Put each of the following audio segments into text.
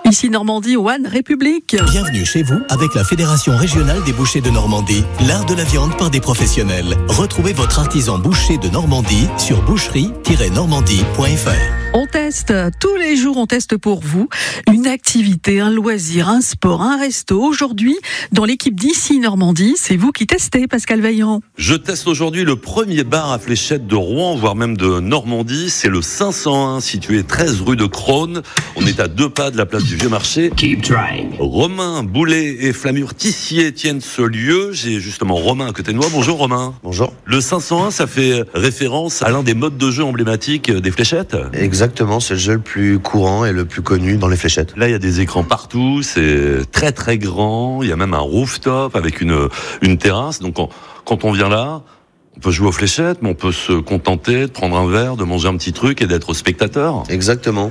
Ici Normandie, One République. Bienvenue chez vous avec la Fédération régionale des bouchers de Normandie. L'art de la viande par des professionnels. Retrouvez votre artisan boucher de Normandie sur boucherie-normandie.fr. On teste, tous les jours on teste pour vous une activité, un loisir, un sport, un resto. Aujourd'hui, dans l'équipe d'ici Normandie, c'est vous qui testez, Pascal Vaillant. Je teste aujourd'hui le premier bar à fléchettes de Rouen, voire même de Normandie. C'est le 501, situé 13 rue de Crosne. On est à 2 pas de la place du Vieux-Marché. Keep trying. Romain Boulet et Flamur Tissier tiennent ce lieu. J'ai justement Romain à côté de moi. Bonjour Romain. Bonjour. Le 501, ça fait référence à l'un des modes de jeu emblématiques des fléchettes. Exactement, c'est le jeu le plus courant et le plus connu dans les fléchettes. Là, il y a des écrans partout, c'est très très grand. Il y a même un rooftop avec une terrasse. Donc quand on vient là, on peut jouer aux fléchettes, mais on peut se contenter de prendre un verre, de manger un petit truc et d'être spectateur. Exactement.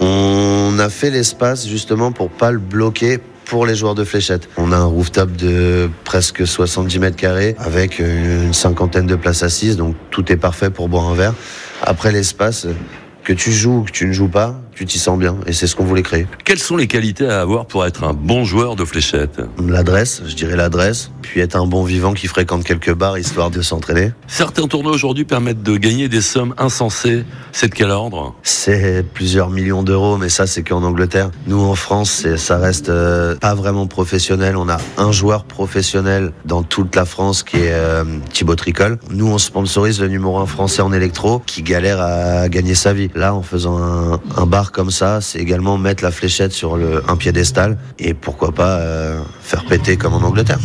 On a fait l'espace justement pour pas le bloquer pour les joueurs de fléchettes. On a un rooftop de presque 70 mètres carrés avec une cinquantaine de places assises, donc tout est parfait pour boire un verre. Après l'espace, que tu joues ou que tu ne joues pas, tu t'y sens bien et c'est ce qu'on voulait créer. Quelles sont les qualités à avoir pour être un bon joueur de fléchettes ? L'adresse, je dirais l'adresse, puis être un bon vivant qui fréquente quelques bars histoire de s'entraîner. Certains tournois aujourd'hui permettent de gagner des sommes insensées. C'est de quel ordre ? C'est plusieurs millions d'euros, mais ça c'est qu'en Angleterre. Nous en France, ça reste pas vraiment professionnel. On a un joueur professionnel dans toute la France qui est Thibaut Tricol. Nous on sponsorise le numéro 1 français en électro qui galère à gagner sa vie. Là, en faisant un bar comme ça, c'est également mettre la fléchette sur un piédestal et pourquoi pas faire péter comme en Angleterre.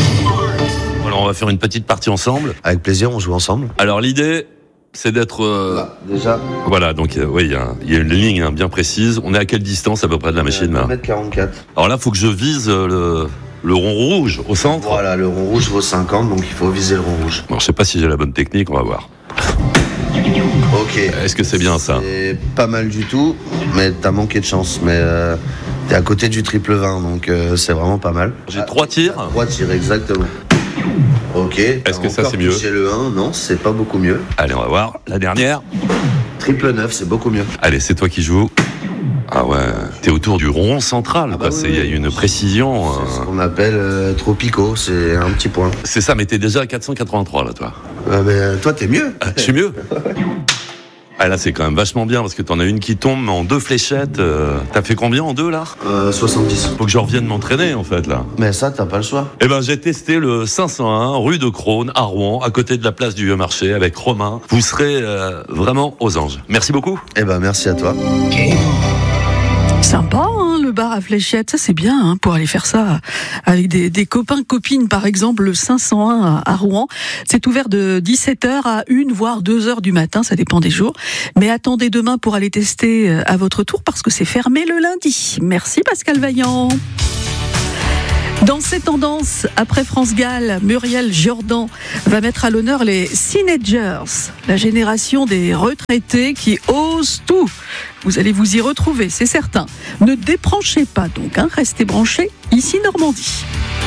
Alors on va faire une petite partie ensemble. Avec plaisir, on joue ensemble. Alors l'idée, c'est d'être... Déjà. Voilà, donc oui, il y a une ligne bien précise. On est à quelle distance à peu près de la machine là ? 1m44. Alors là, il faut que je vise le rond rouge au centre. Voilà, le rond rouge vaut 50, donc il faut viser le rond rouge. Bon, je sais pas si j'ai la bonne technique, on va voir. Ok. Est-ce que c'est bien ça ? C'est pas mal du tout, mais t'as manqué de chance. Mais t'es à côté du triple 20, donc c'est vraiment pas mal. J'ai 3 tirs. 3 tirs, exactement. Ok. Est-ce que ça c'est mieux ? C'est le 1, non, c'est pas beaucoup mieux. Allez, on va voir. La dernière. Triple 9, c'est beaucoup mieux. Allez, c'est toi qui joues. Ah ouais, t'es autour du rond central. Ah bah quoi. oui, Il y a une précision. C'est ce qu'on appelle tropico, c'est un petit point. C'est ça, mais t'es déjà à 483 là, toi. Mais toi, t'es mieux. Je suis mieux. Ah là, c'est quand même vachement bien parce que t'en as une qui tombe en 2 fléchettes. T'as fait combien en 2 là ? 70. Faut que je revienne m'entraîner en fait là. Mais ça, t'as pas le choix. Eh ben, j'ai testé le 501 rue de Crosne à Rouen, à côté de la place du Vieux-Marché avec Romain. Vous serez vraiment aux anges. Merci beaucoup. Eh ben, merci à toi. Sympa, hein, le bar à fléchettes, ça c'est bien hein, pour aller faire ça avec des copains, copines, par exemple le 501 à Rouen. C'est ouvert de 17h à 1 voire 2h du matin, ça dépend des jours. Mais attendez demain pour aller tester à votre tour parce que c'est fermé le lundi. Merci Pascal Vaillant. Dans ces tendances, après France Gall, Muriel Jordan va mettre à l'honneur les Teenagers, la génération des retraités qui osent tout. Vous allez vous y retrouver, c'est certain. Ne débranchez pas donc, hein, restez branchés, ici Normandie.